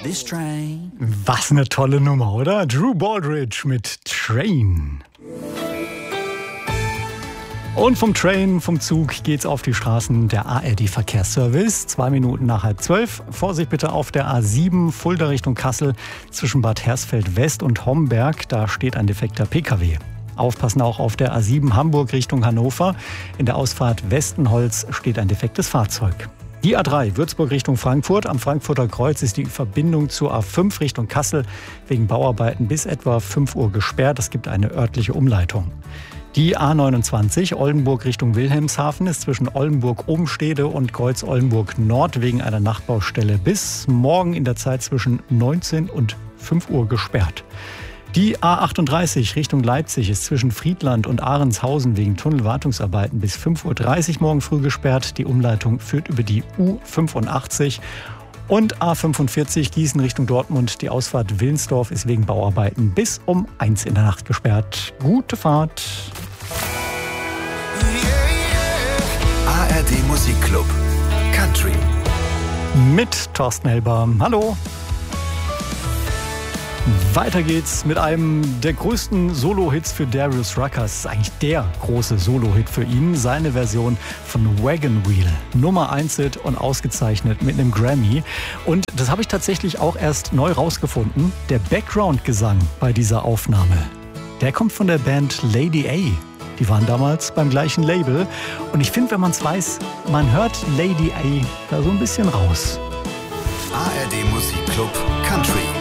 this train. Was eine tolle Nummer, oder? Drew Baldridge mit Train. Und vom Train, vom Zug geht's auf die Straßen der ARD-Verkehrsservice. 2 Minuten nach 11:30. Vorsicht bitte auf der A7 Fulda Richtung Kassel zwischen Bad Hersfeld West und Homberg. Da steht ein defekter PKW. Aufpassen auch auf der A7 Hamburg Richtung Hannover. In der Ausfahrt Westenholz steht ein defektes Fahrzeug. Die A3 Würzburg Richtung Frankfurt. Am Frankfurter Kreuz ist die Verbindung zur A5 Richtung Kassel wegen Bauarbeiten bis etwa 5 Uhr gesperrt. Es gibt eine örtliche Umleitung. Die A29 Oldenburg Richtung Wilhelmshaven ist zwischen Oldenburg-Obenstede und Kreuz-Oldenburg-Nord wegen einer Nachtbaustelle bis morgen in der Zeit zwischen 19 und 5 Uhr gesperrt. Die A38 Richtung Leipzig ist zwischen Friedland und Ahrenshausen wegen Tunnelwartungsarbeiten bis 5:30 Uhr morgen früh gesperrt. Die Umleitung führt über die U85. Und A45 Gießen Richtung Dortmund. Die Ausfahrt Willensdorf ist wegen Bauarbeiten bis um 1 in der Nacht gesperrt. Gute Fahrt. ARD Musikclub Country Mit Thorsten Helber. Hallo. Weiter geht's mit einem der größten Solo-Hits für Darius Rucker. Es ist eigentlich der große Solo-Hit für ihn. Seine Version von Wagon Wheel. Nummer 1-Hit und ausgezeichnet mit einem Grammy. Und das habe ich tatsächlich auch erst neu rausgefunden. Der Background-Gesang bei dieser Aufnahme, der kommt von der Band Lady A. Die waren damals beim gleichen Label. Und ich finde, wenn man es weiß, man hört Lady A da so ein bisschen raus. ARD Musikclub Country.